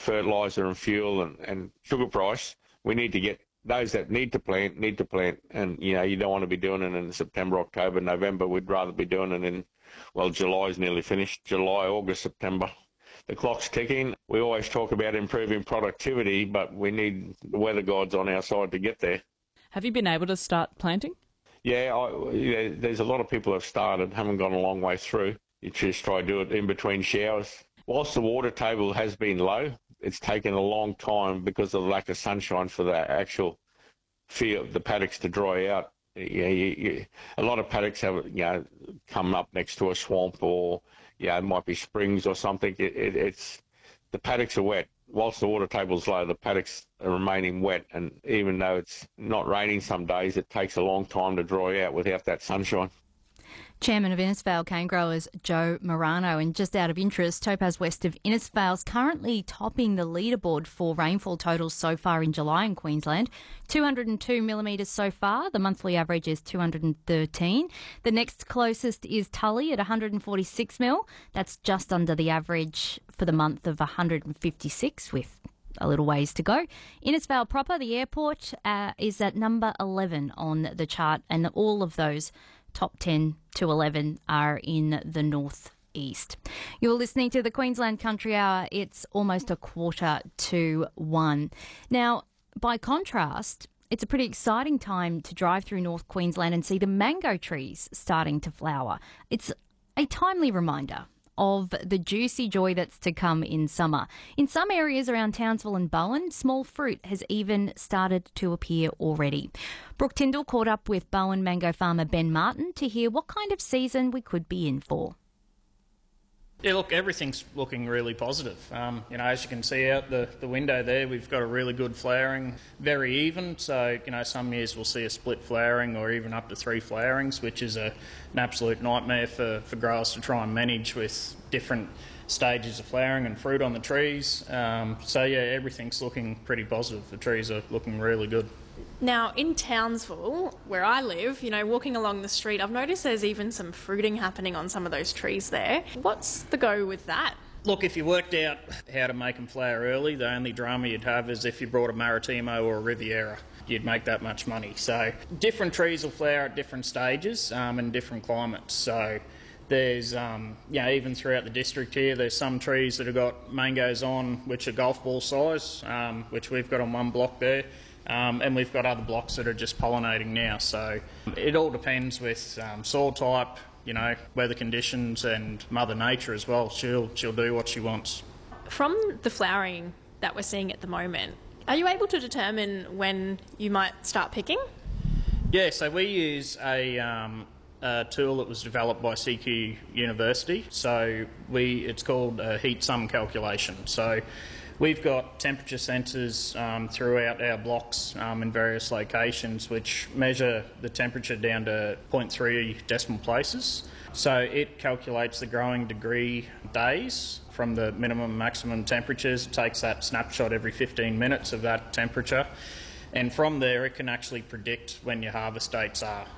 fertiliser and fuel and sugar price, we need to get those that need to plant, and, you don't want to be doing it in September, October, November. We'd rather be doing it in, July's nearly finished, July, August, September. The clock's ticking. We always talk about improving productivity, but we need the weather gods on our side to get there. Have you been able to start planting? Yeah, there's a lot of people who have started, haven't gone a long way through. You just try to do it in between showers. Whilst the water table has been low, it's taken a long time because of the lack of sunshine for the actual field, the paddocks to dry out. A lot of paddocks have, come up next to a swamp, or, it might be springs or something. It's the paddocks are wet. Whilst the water table's low, the paddocks are remaining wet, and even though it's not raining some days, it takes a long time to dry out without that sunshine. Chairman of Innisfail Cane Growers, Joe Morano. And just out of interest, Topaz West of Innisfail's currently topping the leaderboard for rainfall totals so far in July in Queensland. 202 millimetres so far. The monthly average is 213. The next closest is Tully at 146 mil. That's just under the average for the month of 156, with a little ways to go. Innisfail proper, the airport, is at number 11 on the chart, and all of those top 10 to 11 are in the northeast. You're listening to the Queensland Country Hour. It's almost 1:45. Now, by contrast, it's a pretty exciting time to drive through North Queensland and see the mango trees starting to flower. It's a timely reminder of the juicy joy that's to come in summer. In some areas around Townsville and Bowen, small fruit has even started to appear already. Brooke Tyndall caught up with Bowen mango farmer Ben Martin to hear what kind of season we could be in for. Yeah, look, everything's looking really positive. As you can see out the window there, we've got a really good flowering, very even. So, some years we'll see a split flowering or even up to 3 flowerings, which is an absolute nightmare for growers to try and manage with different stages of flowering and fruit on the trees. Everything's looking pretty positive. The trees are looking really good. Now, in Townsville, where I live, walking along the street, I've noticed there's even some fruiting happening on some of those trees there. What's the go with that? Look, if you worked out how to make them flower early, the only drama you'd have is if you brought a Maritimo or a Riviera. You'd make that much money. So different trees will flower at different stages in different climates. So there's, even throughout the district here, there's some trees that have got mangoes on which are golf ball size, which we've got on one block there. And we've got other blocks that are just pollinating now. So it all depends with soil type, weather conditions and Mother Nature as well. She'll do what she wants. From the flowering that we're seeing at the moment, are you able to determine when you might start picking? Yeah, so we use a tool that was developed by CQ University. So it's called a heat sum calculation. So we've got temperature sensors throughout our blocks in various locations which measure the temperature down to 0.3 decimal places. So it calculates the growing degree days from the minimum and maximum temperatures. It takes that snapshot every 15 minutes of that temperature. And from there, it can actually predict when your harvest dates are.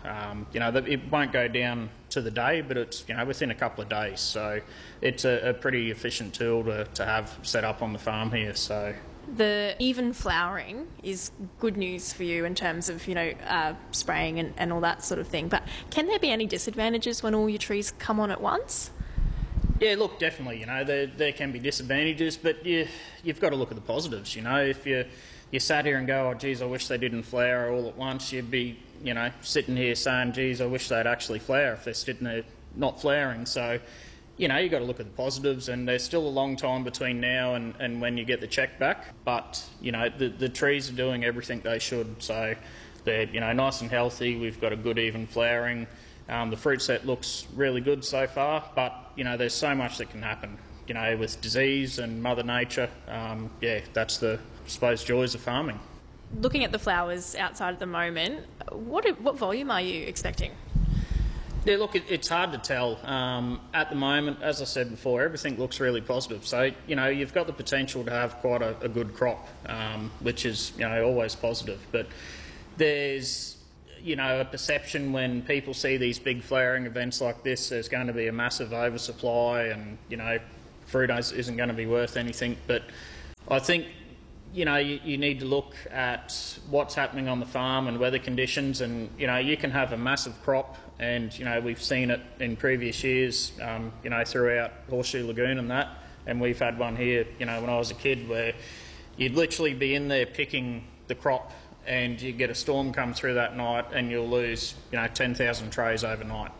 It won't go down to the day, but it's within a couple of days. So it's a pretty efficient tool to have set up on the farm here. So the even flowering is good news for you in terms of spraying and all that sort of thing. But can there be any disadvantages when all your trees come on at once? Yeah, look, definitely. There can be disadvantages, but you've got to look at the positives. If you sat here and go, oh, geez, I wish they didn't flower all at once, you'd be, sitting here saying, geez, I wish they'd actually flower if they're sitting there not flowering. So, you've got to look at the positives, and there's still a long time between now and when you get the check back. But, the trees are doing everything they should. So they're, nice and healthy. We've got a good even flowering. The fruit set looks really good so far, but, there's so much that can happen, with disease and Mother Nature. That's the, I suppose, joys of farming. Looking at the flowers outside at the moment, what volume are you expecting? Yeah, look, it's hard to tell. At the moment, as I said before, everything looks really positive. So, you've got the potential to have quite a good crop, which is, always positive. But there's, a perception when people see these big flowering events like this, there's going to be a massive oversupply and, fruit isn't going to be worth anything. But I think, you know, you need to look at what's happening on the farm and weather conditions, and, you know, you can have a massive crop, and, you know, we've seen it in previous years, you know, throughout Horseshoe Lagoon and that, and we've had one here, you know, when I was a kid, where you'd literally be in there picking the crop and you get a storm come through that night and you'll lose, you know, 10,000 trays overnight.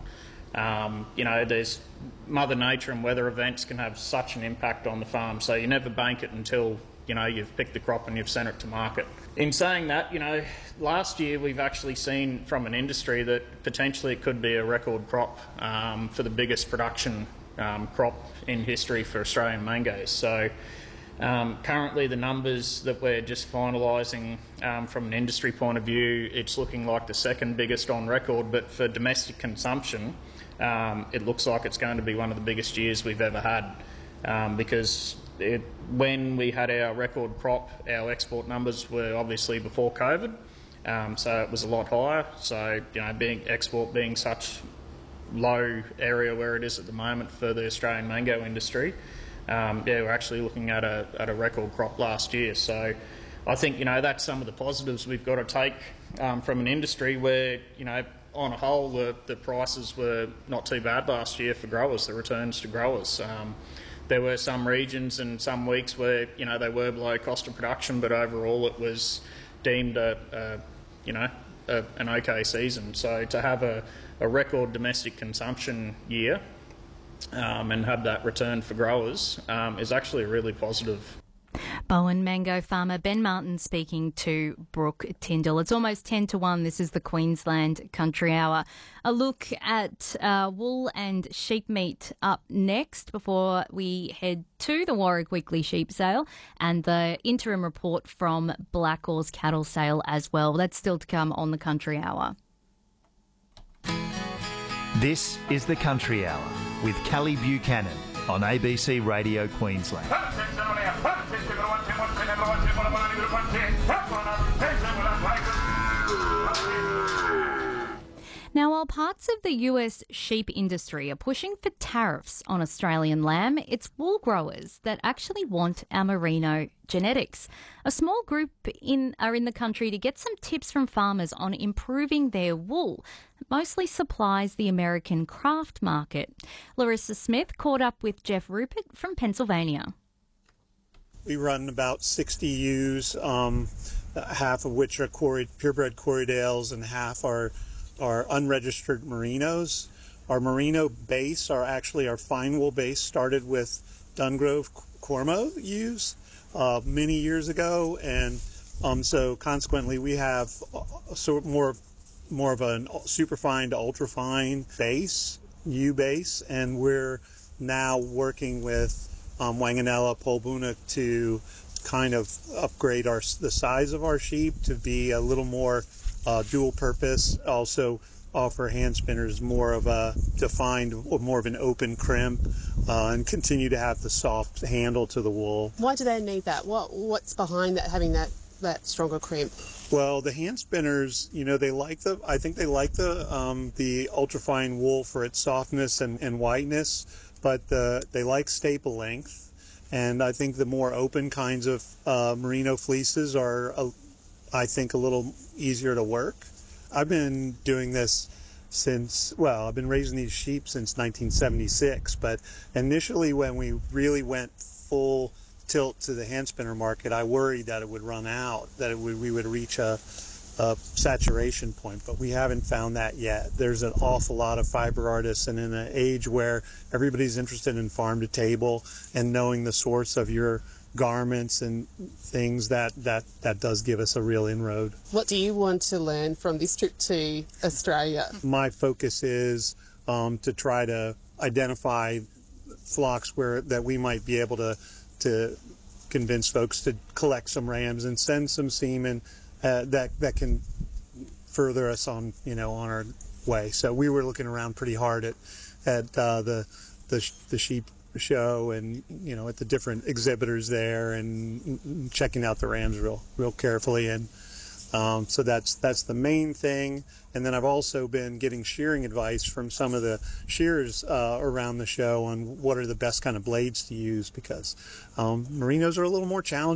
You know, there's Mother Nature and weather events can have such an impact on the farm, so you never bank it until, you know, you've picked the crop and you've sent it to market. In saying that, you know, last year we've actually seen from an industry that potentially it could be a record crop for the biggest production crop in history for Australian mangoes. So currently the numbers that we're just finalising from an industry point of view, it's looking like the second biggest on record, but for domestic consumption, it looks like it's going to be one of the biggest years we've ever had, because when we had our record crop, our export numbers were obviously before COVID, so it was a lot higher. So, you know, export being such low area where it is at the moment for the Australian mango industry, yeah, we're actually looking at a record crop last year. So I think, you know, that's some of the positives we've got to take from an industry where, you know, on a whole, the prices were not too bad last year for growers, the returns to growers. There were some regions and some weeks where, you know, they were below cost of production, but overall it was deemed you know, an okay season. So to have a record domestic consumption year and have that return for growers is actually really positive. Bowen mango farmer Ben Martin speaking to Brooke Tyndall. It's almost 10 to 1. This is the Queensland Country Hour. A look at wool and sheep meat up next before we head to the Warwick Weekly Sheep Sale and the interim report from Blackall's cattle sale as well. That's still to come on the Country Hour. This is the Country Hour with Kelly Buchanan on ABC Radio Queensland. Now, while parts of the US sheep industry are pushing for tariffs on Australian lamb, it's wool growers that actually want our merino genetics. A small group are in the country to get some tips from farmers on improving their wool. It mostly supplies the American craft market. Larissa Smith caught up with Jeff Rupert from Pennsylvania. We run about 60 ewes, half of which are purebred Corriedales and half are unregistered merinos. Our merino base our fine wool base started with Dungrove Cormo ewes many years ago, and so consequently we have more of a superfine to ultrafine base, ewe base, and we're now working with Wanganella Polbuna to kind of upgrade the size of our sheep to be a little more dual purpose, also offer hand spinners more of a defined, or more of an open crimp, and continue to have the soft handle to the wool. Why do they need that? What's behind that, having that stronger crimp? Well, the hand spinners, you know, I think they like the ultrafine wool for its softness and whiteness, but they like staple length. And I think the more open kinds of merino fleeces are, I think, a little easier to work. I've been doing this I've been raising these sheep since 1976, but initially when we really went full tilt to the hand spinner market, I worried that it would run out, that we would reach a saturation point, but we haven't found that yet. There's an awful lot of fiber artists, and in an age where everybody's interested in farm to table and knowing the source of your garments and things, that does give us a real inroad. What do you want to learn from this trip to Australia? My focus is to try to identify flocks that we might be able to convince folks to collect some rams and send some semen that can further us on our way. So we were looking around pretty hard at the sheep show and at the different exhibitors there and checking out the rams real carefully, and so that's the main thing. And then I've also been getting shearing advice from some of the shearers around the show on what are the best kind of blades to use, because merinos are a little more challenging